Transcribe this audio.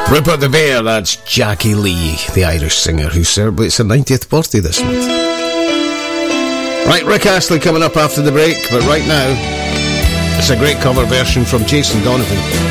Rupert the Bear, that's Jackie Lee, the Irish singer who celebrates her 90th birthday this month. Right, Rick Astley coming up after the break, but right now, it's a great cover version from Jason Donovan.